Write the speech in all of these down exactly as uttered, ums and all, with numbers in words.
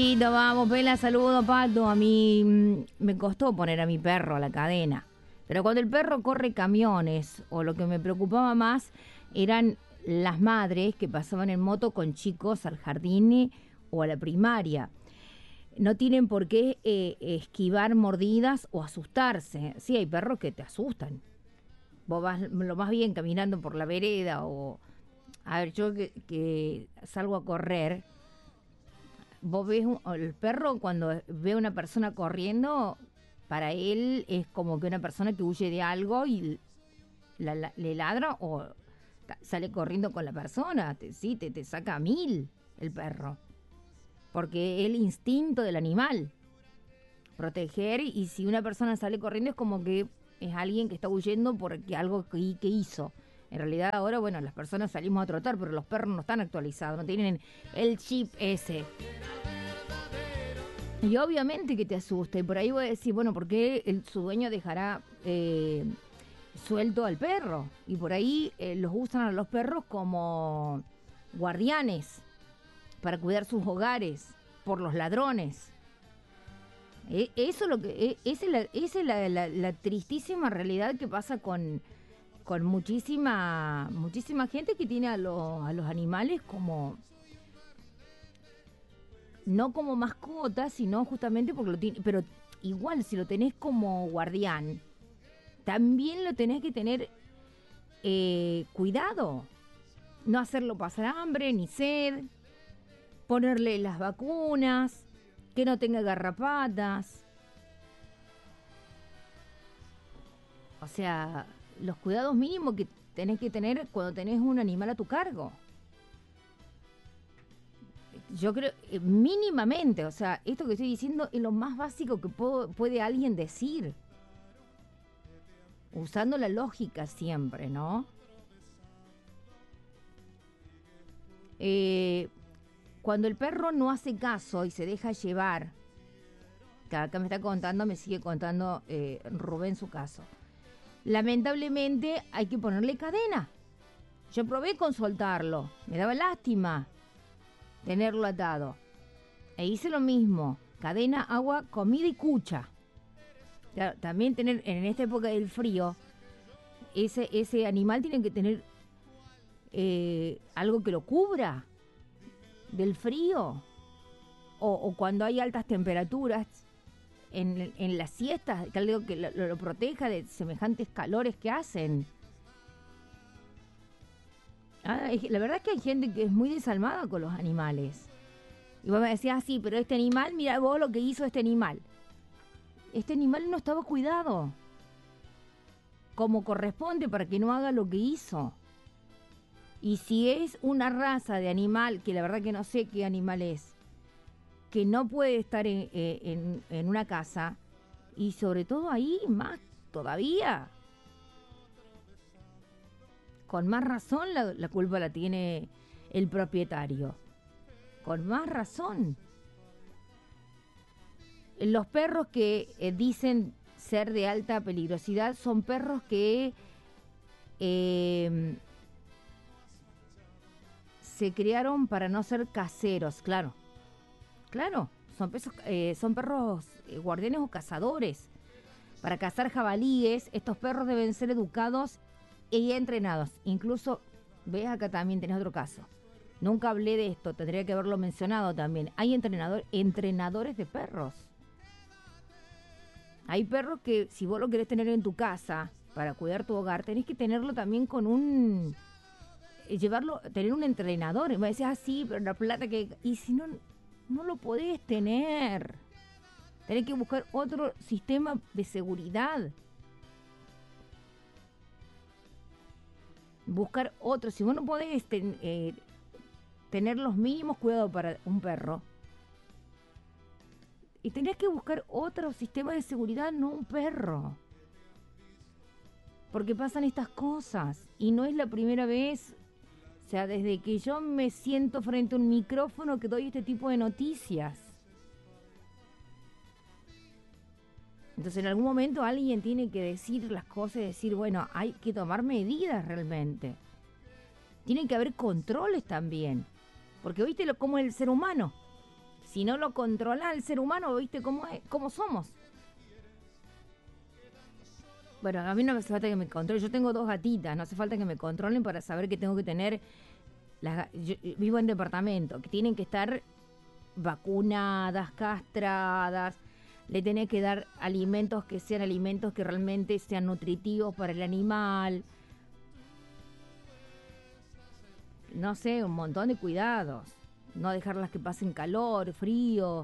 Vamos, Pela, saludo, Pato. A mí mm, me costó poner a mi perro a la cadena. Pero cuando el perro corre camiones, o lo que me preocupaba más, eran las madres que pasaban en moto con chicos al jardín o a la primaria. No tienen por qué eh, esquivar mordidas o asustarse. Sí, hay perros que te asustan. Vos vas lo más bien caminando por la vereda o... A ver, yo que, que salgo a correr... Vos ves un, el perro cuando ve a una persona corriendo, para él es como que una persona que huye de algo y la, la, le ladra o ta, sale corriendo con la persona. Te, sí, te, te saca a mil el perro. Porque es el instinto del animal. Proteger, y si una persona sale corriendo es como que es alguien que está huyendo porque algo que, que hizo. En realidad ahora, bueno, las personas salimos a trotar, pero los perros no están actualizados, no tienen el chip ese. Y obviamente que te asusta. Y por ahí voy a decir, bueno, ¿por qué el, su dueño dejará eh, suelto al perro? Y por ahí eh, los usan a los perros como guardianes para cuidar sus hogares por los ladrones. Eh, eso es lo que eh, esa es, la, esa es la, la, la tristísima realidad que pasa con... con muchísima muchísima gente que tiene a, lo, a los animales como no como mascotas, sino justamente porque lo tiene, pero igual si lo tenés como guardián, también lo tenés que tener eh, cuidado, no hacerlo pasar hambre ni sed, ponerle las vacunas, que no tenga garrapatas, o sea, los cuidados mínimos que tenés que tener cuando tenés un animal a tu cargo. Yo creo, eh, mínimamente, o sea, esto que estoy diciendo es lo más básico que puedo, puede alguien decir. Usando la lógica siempre, ¿no? Eh, cuando el perro no hace caso y se deja llevar, que acá me está contando, me sigue contando eh, Rubén su caso. Lamentablemente hay que ponerle cadena. Yo probé con soltarlo, me daba lástima tenerlo atado. E hice lo mismo, cadena, agua, comida y cucha. Claro, también tener, en esta época del frío, ese, ese animal tiene que tener eh, algo que lo cubra del frío. O, o cuando hay altas temperaturas, En, en las siestas, que algo que lo, lo proteja de semejantes calores que hacen. Ah, la verdad es que hay gente que es muy desalmada con los animales. Y vos me decías, ah, sí, pero este animal, mira vos lo que hizo este animal. Este animal no estaba cuidado como corresponde para que no haga lo que hizo. Y si es una raza de animal, que la verdad que no sé qué animal es, que no puede estar en, en, en una casa, y sobre todo ahí más todavía, con más razón la, la culpa la tiene el propietario, con más razón. Los perros que eh, dicen ser de alta peligrosidad son perros que eh, se criaron para no ser caseros, claro. Claro, son, pesos, eh, son perros eh, guardianes o cazadores. Para cazar jabalíes, estos perros deben ser educados y entrenados. Incluso, ves acá también tenés otro caso. Nunca hablé de esto, tendría que haberlo mencionado también. Hay entrenador, entrenadores de perros. Hay perros que si vos lo querés tener en tu casa para cuidar tu hogar, tenés que tenerlo también con un... Llevarlo, tener un entrenador. Y me decías, ah, sí, pero la plata que... Y si no... No lo podés tener. Tenés que buscar otro sistema de seguridad. Buscar otro. Si vos no podés ten, eh, tener los mínimos cuidados para un perro, y tenés que buscar otro sistema de seguridad, no un perro. Porque pasan estas cosas. Y no es la primera vez. O sea, desde que yo me siento frente a un micrófono que doy este tipo de noticias. Entonces en algún momento alguien tiene que decir las cosas y decir, bueno, hay que tomar medidas realmente. Tiene que haber controles también. Porque viste lo, cómo es el ser humano. Si no lo controla el ser humano, ¿viste cómo es? ¿Cómo somos? Bueno, a mí no me hace falta que me controlen. Yo tengo dos gatitas, no hace falta que me controlen para saber que tengo que tener... Las, yo, vivo en departamento, que tienen que estar vacunadas, castradas. Le tenés que dar alimentos que sean alimentos que realmente sean nutritivos para el animal. No sé, un montón de cuidados. No dejarlas que pasen calor, frío.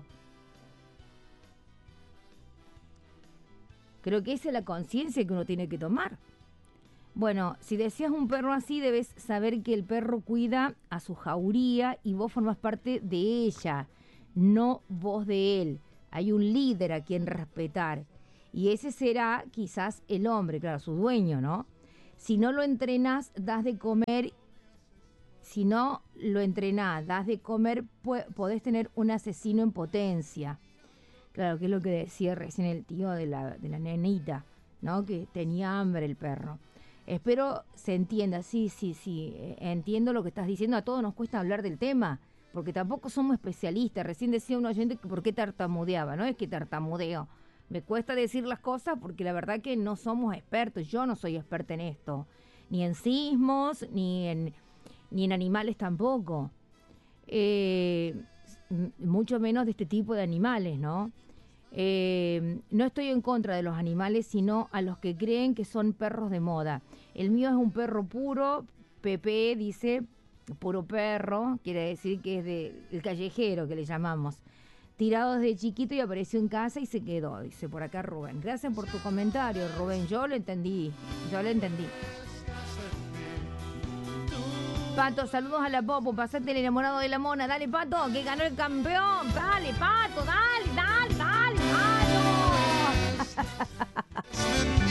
Creo que esa es la conciencia que uno tiene que tomar. Bueno, si deseas un perro así, debes saber que el perro cuida a su jauría y vos formas parte de ella, no vos de él. Hay un líder a quien respetar. Y ese será quizás el hombre, claro, su dueño, ¿no? Si no lo entrenás, das de comer. Si no lo entrenás, das de comer, podés tener un asesino en potencia. Claro, que es lo que decía recién el tío de la, de la nenita, ¿no? Que tenía hambre el perro. Espero se entienda, sí, sí, sí, entiendo lo que estás diciendo. A todos nos cuesta hablar del tema, porque tampoco somos especialistas. Recién decía un oyente que por qué tartamudeaba, no es que tartamudeo. Me cuesta decir las cosas porque la verdad que no somos expertos. Yo no soy experta en esto, ni en sismos, ni en, ni en animales tampoco. Eh, mucho menos de este tipo de animales, ¿no? Eh, no estoy en contra de los animales, sino a los que creen que son perros de moda. El mío es un perro puro, Pepe dice, puro perro, quiere decir que es de, el callejero que le llamamos. Tirado desde chiquito y apareció en casa y se quedó, dice por acá Rubén. Gracias por tu comentario, Rubén, yo lo entendí, yo lo entendí. Pato, saludos a la Popo, pasate el enamorado de la mona, dale Pato, que ganó el campeón, dale Pato, dale.